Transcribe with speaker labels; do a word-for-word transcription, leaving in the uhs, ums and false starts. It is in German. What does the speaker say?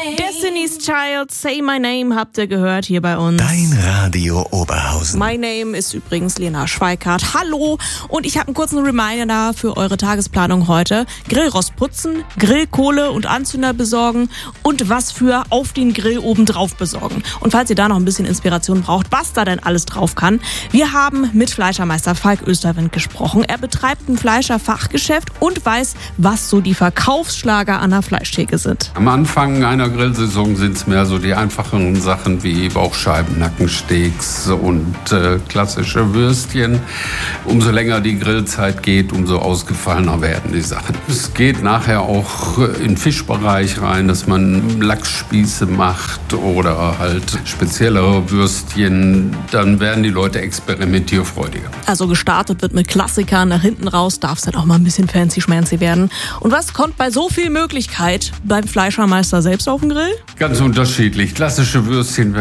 Speaker 1: Destiny's Child, Say My Name habt ihr gehört hier bei uns.
Speaker 2: Dein Radio Oberhausen.
Speaker 1: My Name ist übrigens Lena Schweikart. Hallo, und ich habe einen kurzen Reminder für eure Tagesplanung heute. Grillrost putzen, Grillkohle und Anzünder besorgen und was für auf den Grill oben drauf besorgen. Und falls ihr da noch ein bisschen Inspiration braucht, was da denn alles drauf kann, wir haben mit Fleischermeister Falk Österwind gesprochen. Er betreibt ein Fleischerfachgeschäft und weiß, was so die Verkaufsschlager an der Fleischtheke sind.
Speaker 3: Am Anfang einer Grillsaison sind es mehr so die einfacheren Sachen wie Bauchscheiben, Nackensteaks und äh, klassische Würstchen. Umso länger die Grillzeit geht, umso ausgefallener werden die Sachen. Es geht nachher auch in den Fischbereich rein, dass man Lachsspieße macht oder halt speziellere Würstchen. Dann werden die Leute experimentierfreudiger.
Speaker 1: Also gestartet wird mit Klassikern, nach hinten raus darf es dann auch mal ein bisschen fancy-schmancy werden. Und was kommt bei so viel Möglichkeit beim Fleischermeister selbst auf den Grill?
Speaker 3: Ganz unterschiedlich. Klassische Würstchen